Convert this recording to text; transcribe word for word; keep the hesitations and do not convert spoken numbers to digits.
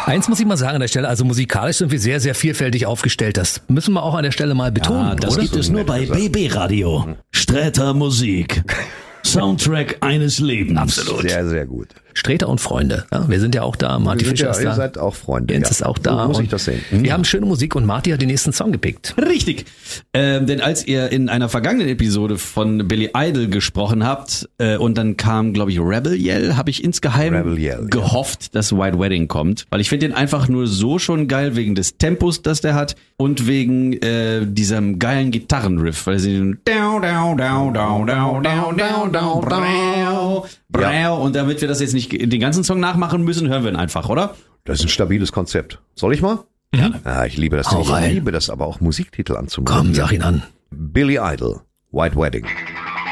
Eins muss ich mal sagen an der Stelle, also musikalisch sind wir sehr, sehr vielfältig aufgestellt. Das müssen wir auch an der Stelle mal betonen. Ja, das oder? gibt es nur bei B B Radio. Sträter Musik. Soundtrack eines Lebens. Absolut. Sehr, sehr gut. Sträter und Freunde. Ja, wir sind ja auch da. Marty Wir sind Fischer ja, ist ihr da. seid auch Freunde. Jens ja. ist auch da. So muss ich Und das sehen. Wir haben schöne Musik und Marty hat den nächsten Song gepickt. Richtig. Ähm, denn als ihr in einer vergangenen Episode von Billy Idol gesprochen habt äh, und dann kam, glaube ich, Rebel Yell, habe ich insgeheim Rebel Yell, gehofft, ja. dass White Wedding kommt. Weil ich finde den einfach nur so schon geil, wegen des Tempos, das der hat und wegen äh, diesem geilen Gitarrenriff. Weil sie den down, down, down, down, down, down, down, down, brau, brau. Und damit wir das jetzt nicht den ganzen Song nachmachen müssen, hören wir ihn einfach, oder? Das ist ein stabiles Konzept. Soll ich mal? Ja. Ja, ich liebe das. Hau Ich rein. liebe das, aber auch Musiktitel anzumachen. Komm, sag ihn an. Billy Idol, White Wedding.